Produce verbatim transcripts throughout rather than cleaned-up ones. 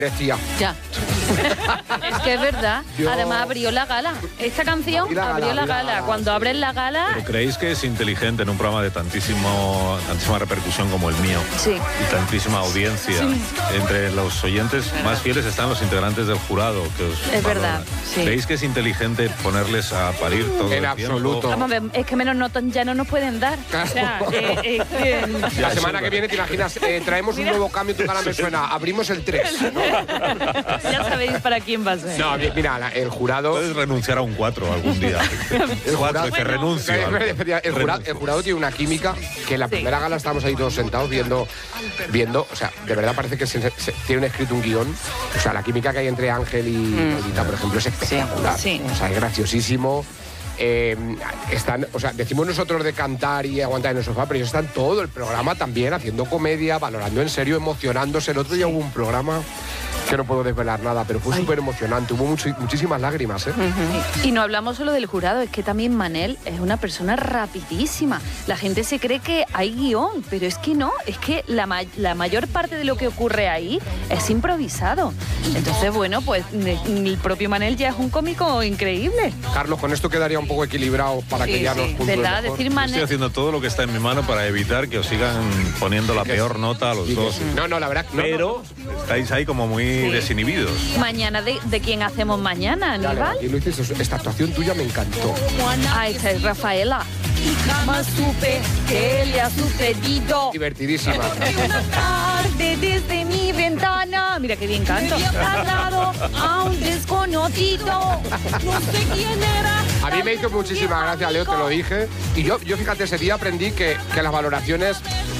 decía. Ya. Es que es verdad. Yo... Además abrió la gala. Esta canción la abrió gala, la gala. gala. Cuando abres la gala... ¿Pero creéis que es inteligente en un programa de tantísimo, tantísima repercusión como el mío? Sí. Y tantísima audiencia. Sí. Entre los oyentes más fieles están los integrantes del jurado. Que os es verdad. Sí. ¿Creéis que es inteligente ponerles a parir todo en el absoluto. tiempo? Vamos a ver, es que menos notas ya no nos pueden dar. Claro. O sea, eh, eh, eh, la semana que viene, ¿te imaginas? Eh, traemos un nuevo cambio, tu cara me suena. Abrimos el tres, ¿no? Ya sabéis para quién va a ser. No, mira, la, el jurado... Puedes renunciar a un cuatro algún día. El cuatro, que bueno, renuncio. El jurado, el jurado tiene una química que en la sí. primera gala estábamos ahí todos sentados viendo, viendo, o sea, de verdad parece que se, se, tiene escrito un guión. O sea, la química que hay entre Ángel y mm. Lolita, por ejemplo, es espectacular. Sí. O sea, es graciosísimo. Eh, están, o sea, decimos nosotros de cantar y aguantar en el sofá, pero ellos están todo el programa también haciendo comedia, valorando en serio, emocionándose. El otro día hubo un programa que no puedo desvelar nada, pero fue súper emocionante, hubo much, muchísimas lágrimas, ¿eh? Uh-huh. Y no hablamos solo del jurado, es que también Manel es una persona rapidísima. La gente se cree que hay guión, pero es que no, es que la, ma- la mayor parte de lo que ocurre ahí es improvisado. Entonces, bueno, pues el propio Manel ya es un cómico increíble. Carlos, con esto quedaría un poco equilibrado para sí, que ya sí. nos puntúen ¿verdad? mejor. Decir Manel... Estoy haciendo todo lo que está en mi mano para evitar que os sigan poniendo la peor nota a los dos. Sí. No, no, la verdad... No, pero no, no. estáis ahí como muy sí. desinhibidos. Mañana, de, ¿de quién hacemos mañana, Aníbal? Y lo dices, esta actuación tuya me encantó. Ah, esta es Rafaela. Y jamás supe que le ha sucedido. Divertidísima. Una tarde desde mi ventana. Mira qué bien canto. Trasladado a un desconocido. No sé quién era. A mí me hizo muchísima gracia, Leo, te lo dije. Y yo, yo fíjate, ese día aprendí que, que las valoraciones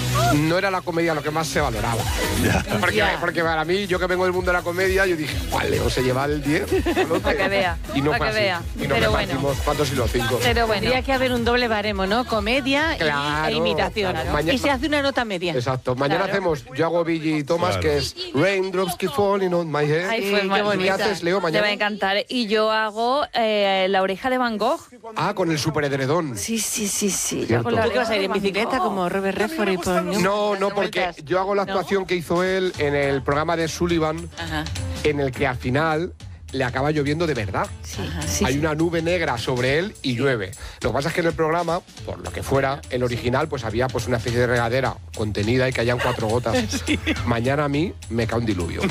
no era la comedia lo que más se valoraba. Yeah. Porque, yeah. porque para mí, yo que vengo del mundo de la comedia, yo dije, ¿cuál, Leo se lleva el diez? Para que vea. Y no para que vea. Y no pero me bueno. ¿Cuántos y los cinco? Pero bueno. Tendría que haber un doble baremo, ¿no? Comedia claro, y, e imitación. Claro. Mañana, y se hace una nota media. Exacto. Mañana claro. hacemos, yo hago Billy y Thomas, claro. que es Raindrops Keep Falling on My Head. Ay, fue ¿Qué bonita. haces, Leo, mañana? Te va a encantar. Y yo hago eh, La oreja de Van Gogh. Ah, con el superedredón. Sí, sí, sí, sí. Yo con la oreja. ¿Vas a ir en bicicleta como Robert Redford y por... No, no, porque yo hago la actuación ¿no? que hizo él en el programa de Sullivan, ajá. en el que al final le acaba lloviendo de verdad. Sí, ajá, sí, Hay sí. una nube negra sobre él y llueve. Lo que pasa es que en el programa, por lo que fuera, el original, pues había pues una especie de regadera contenida y caían cuatro gotas. Sí. Mañana a mí me cae un diluvio.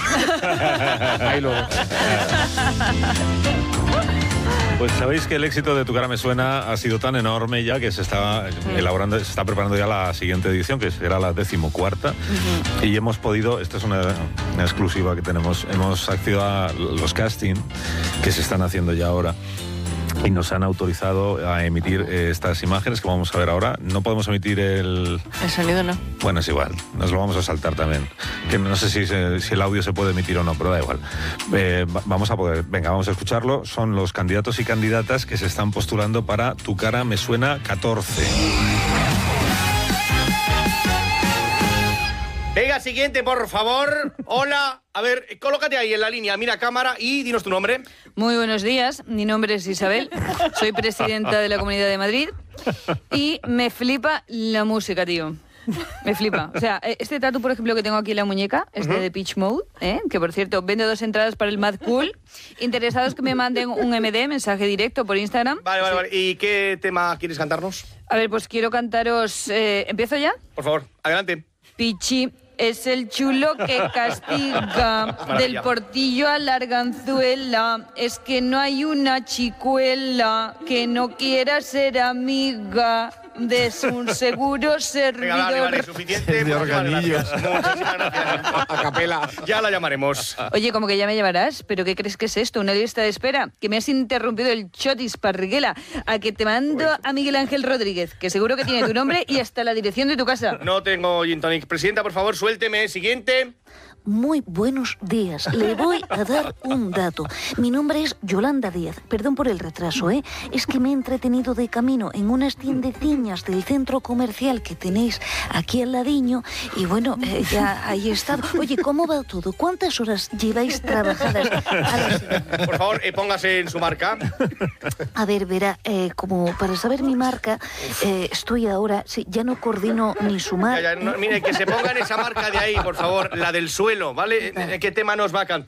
Ahí lo... Pues sabéis que el éxito de Tu cara me suena ha sido tan enorme ya que se está elaborando, se está preparando ya la siguiente edición, que será la decimocuarta, uh-huh. y hemos podido, esta es una, una exclusiva que tenemos, hemos accedido a los casting que se están haciendo ya ahora. Y nos han autorizado a emitir eh, estas imágenes que vamos a ver ahora. No podemos emitir el... El sonido no. Bueno, es igual. Nos lo vamos a saltar también. Que no sé si, se, si el audio se puede emitir o no, pero da igual. Eh, vamos a poder... Venga, vamos a escucharlo. Son los candidatos y candidatas que se están postulando para Tu cara me suena catorce. Venga, siguiente, por favor. Hola. A ver, colócate ahí en la línea, mira cámara y dinos tu nombre. Muy buenos días, mi nombre es Isabel, soy presidenta de la Comunidad de Madrid y me flipa la música, tío. Me flipa. O sea, este tatu, por ejemplo, que tengo aquí en la muñeca, es de The Pitch Mode, ¿eh? Que por cierto, vende dos entradas para el Mad Cool. Interesados que me manden un M D, mensaje directo por Instagram. Vale, vale, sí. vale. ¿Y qué tema quieres cantarnos? A ver, pues quiero cantaros... Eh, ¿Empiezo ya? Por favor, adelante. Pichi es el chulo que castiga, del Portillo a la Arganzuela. Es que no hay una chicuela que no quiera ser amiga de su seguro servidor. Venga, vale, vale, suficiente. De organillos. Muchísimas gracias. A capela. Ya la llamaremos. Oye, como que ya me llevarás, ¿pero qué crees que es esto? ¿Una lista de espera? Que me has interrumpido el chotis, parriguela. A que te mando a Miguel Ángel Rodríguez, que seguro que tiene tu nombre y hasta la dirección de tu casa. No tengo gin tonic. Presidenta, por favor, suélteme. Siguiente. Muy buenos días. Le voy a dar un dato. Mi nombre es Yolanda Díaz. Perdón por el retraso, ¿eh? Es que me he entretenido de camino en unas tiendeciñas del centro comercial que tenéis aquí al ladiño y bueno, eh, ya ahí he estado. Oye, ¿cómo va todo? ¿Cuántas horas lleváis trabajadas a la semana? Por favor, eh, póngase en su marca. A ver, verá, eh, como para saber mi marca, eh, estoy ahora, sí, ya no coordino ni su marca. Ya, ya, no, mire, que se ponga en esa marca de ahí, por favor, la del suelo, ¿vale? ¿Qué tema nos va a cantar?